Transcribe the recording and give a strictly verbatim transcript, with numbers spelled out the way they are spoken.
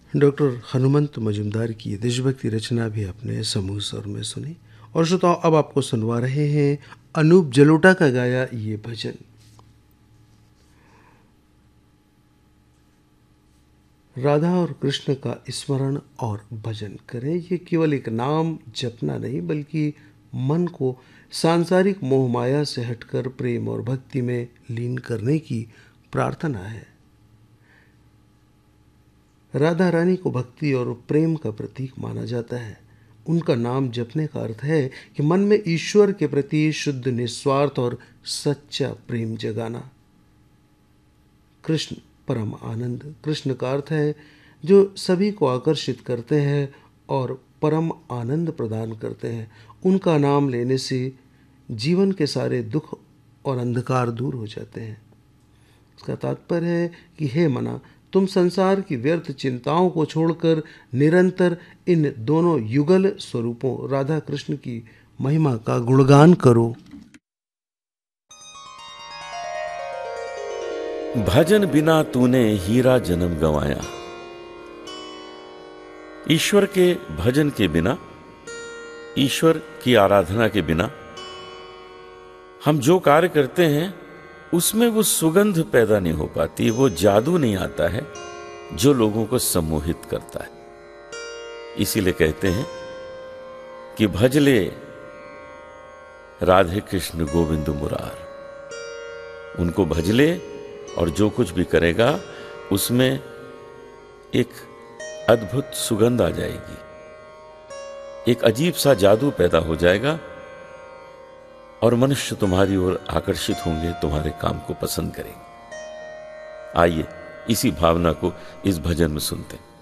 Doctor Hanumant Majumdar की देशभक्ति रचना भी आपने समूह स्वर में सुनी। और श्रोताओं, अब आपको सुनवा रहे हैं अनूप जलोटा का गाया ये भजन। राधा और कृष्ण का स्मरण और भजन करें। ये केवल एक नाम जपना नहीं, बल्कि मन को सांसारिक मोह माया से हटकर प्रेम और भक्ति में लीन करने की प्रार्थना है। राधा रानी को भक्ति और प्रेम का प्रतीक माना जाता है। उनका नाम जपने का अर्थ है कि मन में ईश्वर के प्रति शुद्ध, निस्वार्थ और सच्चा प्रेम जगाना। कृष्ण परम आनंद, कृष्ण का अर्थ है जो सभी को आकर्षित करते हैं और परम आनंद प्रदान करते हैं। उनका नाम लेने से जीवन के सारे दुख और अंधकार दूर हो जाते हैं। इसका तात्पर्य है कि हे मना, तुम संसार की व्यर्थ चिंताओं को छोड़कर निरंतर इन दोनों युगल स्वरूपों राधा कृष्ण की महिमा का गुणगान करो। भजन बिना तूने हीरा जन्म गंवाया। ईश्वर के भजन के बिना, ईश्वर की आराधना के बिना हम जो कार्य करते हैं उसमें वो सुगंध पैदा नहीं हो पाती, वो जादू नहीं आता है जो लोगों को सम्मोहित करता है। इसीलिए कहते हैं कि भजले राधे कृष्ण गोविंद मुरार। उनको भजले और जो कुछ भी करेगा उसमें एक अद्भुत सुगंध आ जाएगी, एक अजीब सा जादू पैदा हो जाएगा और मनुष्य तुम्हारी ओर आकर्षित होंगे, तुम्हारे काम को पसंद करेंगे। आइए इसी भावना को इस भजन में सुनते हैं।